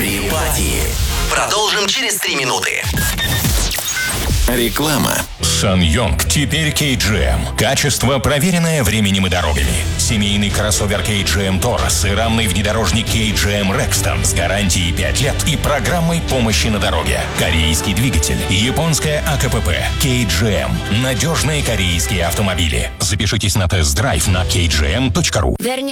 Репати. Продолжим через 3 минуты. Реклама. SsangYong теперь KGM. Качество, проверенное временем и дорогами. Семейный кроссовер KGM Taurus и рамный внедорожник KGM Rexton с гарантией 5 лет и программой помощи на дороге. Корейский двигатель, японская АКПП, KGM. Надежные корейские автомобили. Запишитесь на тест-драйв на kgm.ru.